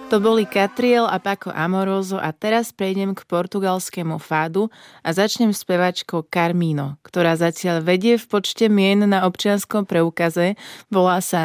To boli Catriel a Paco Amoroso a teraz prejdem k portugalskému fádu a začnem spevačkou Carmino, ktorá zatiaľ vedie v počte mien na občianskom preukaze, volá sa